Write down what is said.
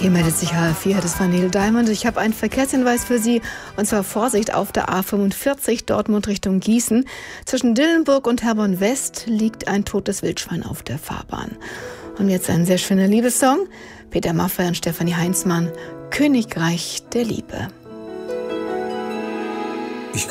Hier meldet sich HR4, das war Neil Diamond. Ich habe einen Verkehrshinweis für Sie, und zwar Vorsicht auf der A45 Dortmund Richtung Gießen. Zwischen Dillenburg und Herborn West liegt ein totes Wildschwein auf der Fahrbahn. Und jetzt ein sehr schöner Liebessong. Peter Maffay und Stefanie Heinzmann, Königreich der Liebe.